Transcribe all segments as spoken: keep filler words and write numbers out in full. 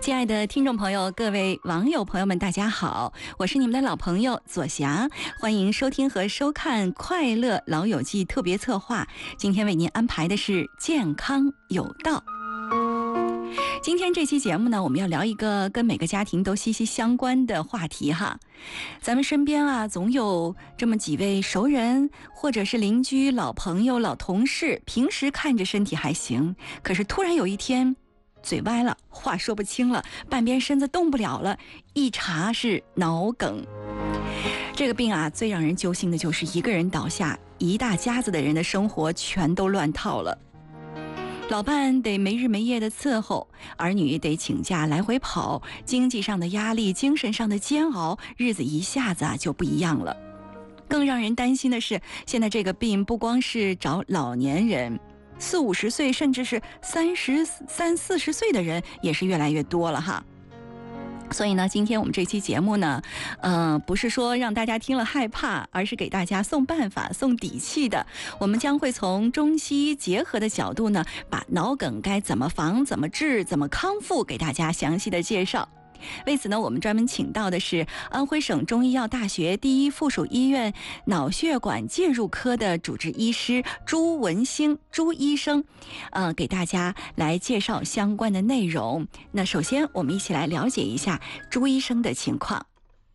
亲爱的听众朋友，各位网友朋友们，大家好，我是你们的老朋友左霞，欢迎收听和收看《快乐老友记》特别策划。今天为您安排的是健康有道。今天这期节目呢，我们要聊一个跟每个家庭都息息相关的话题哈。咱们身边啊，总有这么几位熟人，或者是邻居、老朋友、老同事，平时看着身体还行，可是突然有一天嘴歪了，话说不清了，半边身子动不了了，一查是脑梗。这个病啊，最让人揪心的就是一个人倒下，一大家子的人的生活全都乱套了。老伴得没日没夜的伺候，儿女得请假来回跑，经济上的压力，精神上的煎熬，日子一下子啊就不一样了。更让人担心的是，现在这个病不光是找老年人，四五十岁甚至是三十三四十岁的人也是越来越多了哈。所以呢，今天我们这期节目呢，呃，不是说让大家听了害怕，而是给大家送办法、送底气的。我们将会从中西医结合的角度呢，把脑梗该怎么防、怎么治、怎么康复，给大家详细的介绍。为此呢，我们专门请到的是安徽省中医药大学第一附属医院脑血管介入科的主治医师朱文兴朱医生，呃，给大家来介绍相关的内容。那首先，我们一起来了解一下朱医生的情况。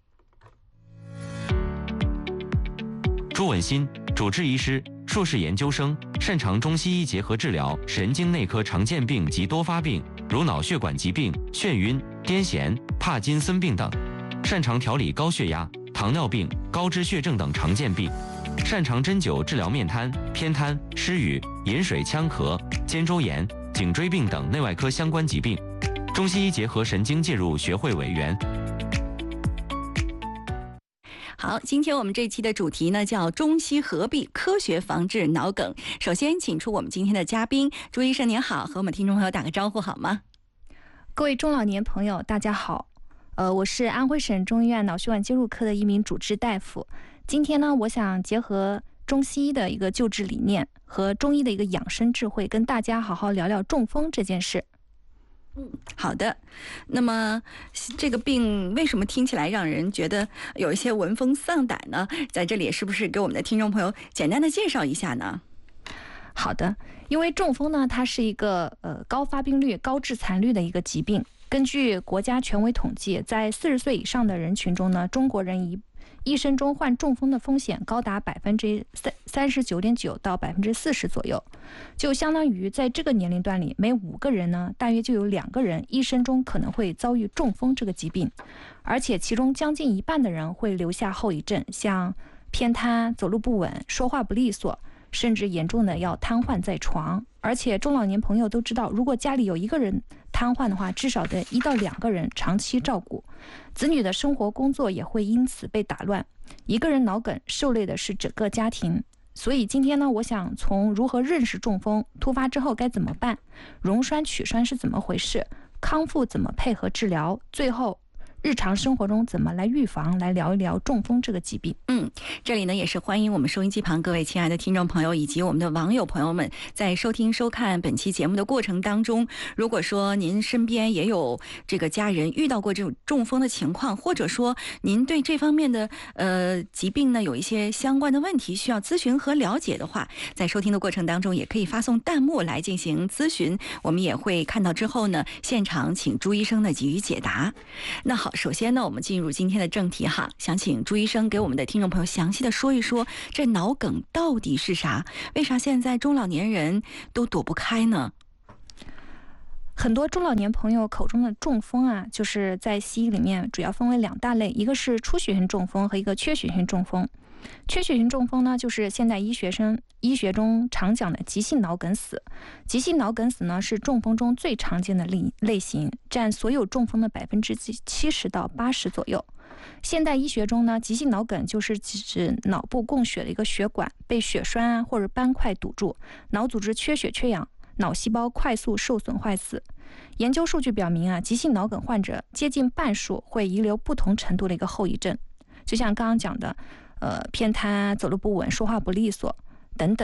朱文兴，主治医师，硕士研究生，擅长中西医结合治疗神经内科常见病及多发病，如脑血管疾病、眩晕、癫痫、帕金森病等，擅长调理高血压、糖尿病、高脂血症等常见病，擅长针灸治疗面瘫、偏瘫、失语、饮水腔咳、肩周炎、颈椎病等内外科相关疾病，中西医结合神经介入学会委员。 好，今天我们这期的主题呢叫中西合璧，科学防治脑梗。首先请出我们今天的嘉宾朱医生，您好，和我们听众朋友打个招呼好吗？ 各位中老年朋友大家好，呃，我是安徽省中医院脑血管介入科的一名主治大夫。今天呢，我想结合中西医的一个救治理念和中医的一个养生智慧，跟大家好好聊聊中风这件事。 嗯，好的。那么这个病为什么听起来让人觉得有一些闻风丧胆呢？在这里是不是给我们的听众朋友简单的介绍一下呢？ 好的，因为中风呢，它是一个呃高发病率、高致残率的一个疾病。根据国家权威统计，在四十岁以上的人群中呢，中国人一一生中患中风的风险高达百分之三三十九点九到百分之四十左右，就相当于在这个年龄段里，每五个人呢，大约就有两个人一生中可能会遭遇中风这个疾病，而且其中将近一半的人会留下后遗症，像偏瘫、走路不稳、说话不利索，甚至严重的要瘫痪在床。而且中老年朋友都知道，如果家里有一个人瘫痪的话，至少得一到两个人长期照顾，子女的生活工作也会因此被打乱。一个人脑梗受累的是整个家庭。所以今天呢，我想从如何认识中风、突发之后该怎么办、溶栓取栓是怎么回事、康复怎么配合治疗，最后日常生活中怎么来预防，来聊一聊中风这个疾病。 嗯，这里呢也是欢迎我们收音机旁各位亲爱的听众朋友以及我们的网友朋友们，在收听收看本期节目的过程当中，如果说您身边也有这个家人遇到过这种中风的情况，或者说您对这方面的呃疾病呢有一些相关的问题需要咨询和了解的话，在收听的过程当中也可以发送弹幕来进行咨询，我们也会看到之后呢，现场请朱医生呢给予解答。那好，首先呢，我们进入今天的正题哈，想请朱医生给我们的听众朋友详细的说一说，这脑梗到底是啥？为啥现在中老年人都躲不开呢？ 很多中老年朋友口中的中风啊，就是在西医里面主要分为两大类，一个是出血性中风和一个缺血性中风。缺血性中风呢，就是现代医学生医学中常讲的急性脑梗死。急性脑梗死呢，是中风中最常见的类类型，占所有中风的百分之七十到八十左右。现代医学中呢，急性脑梗就是指脑部供血的一个血管被血栓啊或者斑块堵住，脑组织缺血缺氧，脑细胞快速受损坏死。研究数据表明啊，急性脑梗患者接近半数会遗留不同程度的一个后遗症，就像刚刚讲的，呃，偏瘫、走路不稳、说话不利索等等。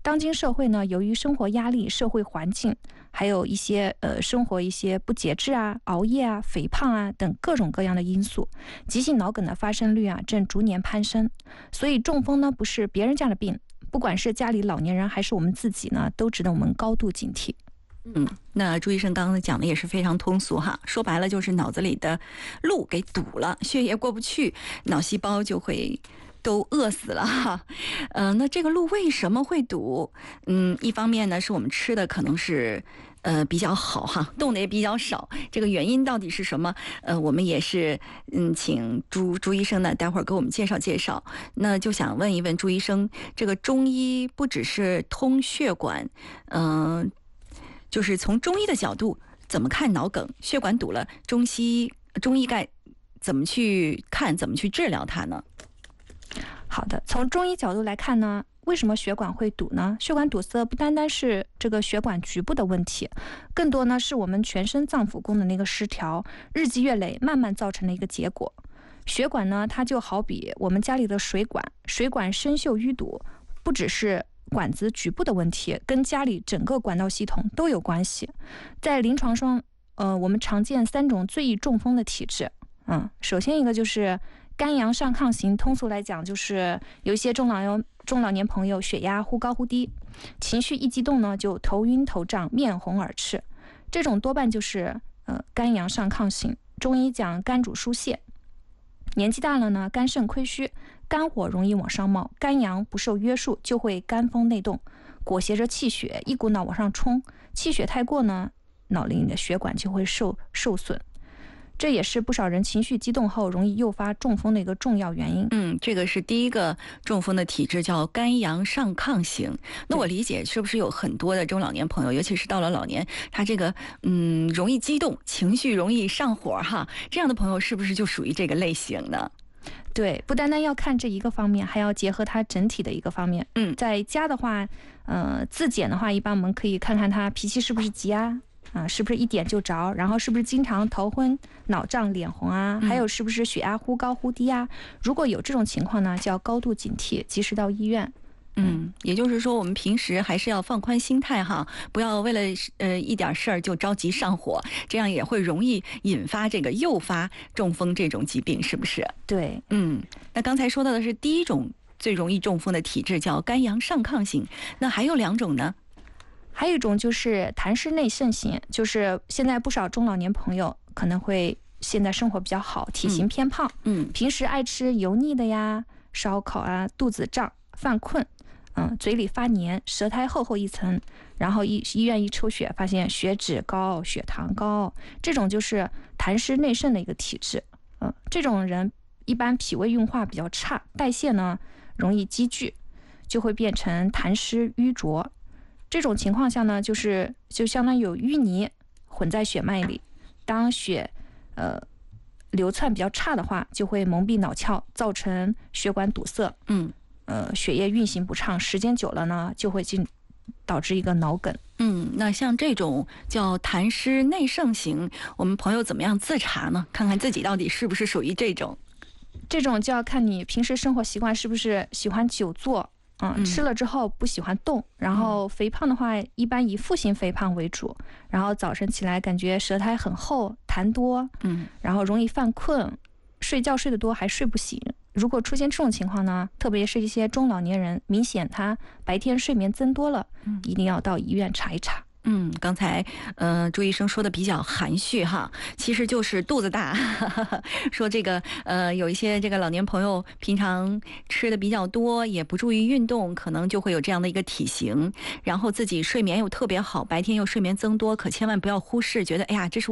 当今社会呢，由于生活压力、社会环境，还有一些呃生活一些不节制啊、熬夜啊、肥胖啊等各种各样的因素，急性脑梗的发生率啊正逐年攀升。所以中风呢不是别人家的病，不管是家里老年人还是我们自己呢，都值得我们高度警惕。 嗯，那朱医生刚刚讲的也是非常通俗哈，说白了就是脑子里的路给堵了，血液过不去，脑细胞就会都饿死了哈。呃，那这个路为什么会堵？嗯，一方面呢是我们吃的可能是呃比较好哈，动的也比较少，这个原因到底是什么？呃，我们也是嗯，请朱朱医生呢，待会儿给我们介绍介绍。那就想问一问朱医生，这个中医不只是通血管，嗯、呃。就是从中医的角度怎么看脑梗，血管堵了，中西医中医该怎么去看，怎么去治疗它呢？ 好的，从中医角度来看呢，为什么血管会堵呢？血管堵塞不单单是这个血管局部的问题，更多呢是我们全身脏腑功能的一个失调，日积月累慢慢造成的一个结果。血管呢，它就好比我们家里的水管，水管生锈淤堵，不只是管子局部的问题，跟家里整个管道系统都有关系。在临床上，呃，我们常见三种最易中风的体质。嗯，首先一个就是肝阳上亢型，通俗来讲就是有一些中老年中老年朋友血压忽高忽低，情绪一激动呢就头晕头胀、面红耳赤，这种多半就是呃肝阳上亢型。中医讲肝主疏泄，年纪大了呢，肝肾亏虚，肝火容易往上冒，肝阳不受约束，就会肝风内动，裹挟着气血一股脑往上冲，气血太过呢，脑里的血管就会受受损。这也是不少人情绪激动后容易诱发中风的一个重要原因。 嗯，这个是第一个中风的体质，叫肝阳上亢型。那我理解是不是有很多的中老年朋友，尤其是到了老年，他这个嗯容易激动，情绪容易上火哈，这样的朋友是不是就属于这个类型呢？ 对，不单单要看这一个方面，还要结合他整体的一个方面。 嗯， 在家的话，呃，自检的话，一般我们可以看看他脾气是不是急啊。啊，是不是一点就着？然后是不是经常头昏、脑胀、脸红啊？还有是不是血压忽高忽低啊？如果有这种情况呢，就要高度警惕，及时到医院。 嗯，也就是说，我们平时还是要放宽心态哈，不要为了呃一点事儿就着急上火，这样也会容易引发这个诱发中风这种疾病，是不是？ 对， 嗯，那刚才说到的是第一种最容易中风的体质，叫肝阳上亢型，那还有两种呢？ 还有一种就是痰湿内盛型，就是现在不少中老年朋友可能会现在生活比较好，体型偏胖， 嗯， 平时爱吃油腻的呀、烧烤啊，肚子胀、犯困，嗯，嘴里发黏，舌苔厚厚一层，然后医医院一抽血发现血脂高、血糖高，这种就是痰湿内盛的一个体质。嗯，这种人一般脾胃运化比较差，代谢呢容易积聚，就会变成痰湿瘀浊。这种情况下呢，就是就相当于有淤泥混在血脉里，当血呃流窜比较差的话，就会蒙蔽脑窍，造成血管堵塞， 嗯， 呃，血液运行不畅，时间久了呢，就会进导致一个脑梗。 嗯，那像这种叫痰湿内盛型，我们朋友怎么样自查呢？看看自己到底是不是属于这种？ 这种就要看你平时生活习惯是不是喜欢久坐。嗯，吃了之后不喜欢动，然后肥胖的话，一般以腹型肥胖为主，然后早晨起来感觉舌苔很厚，痰多， 嗯， 然后容易犯困，睡觉睡得多还睡不醒。如果出现这种情况呢，特别是一些中老年人，明显他白天睡眠增多了，一定要到医院查一查。 嗯，刚才呃朱医生说的比较含蓄哈，其实就是肚子大，呵呵说这个呃有一些这个老年朋友平常吃的比较多，也不注意运动，可能就会有这样的一个体型，然后自己睡眠又特别好，白天又睡眠增多，可千万不要忽视，觉得哎呀这是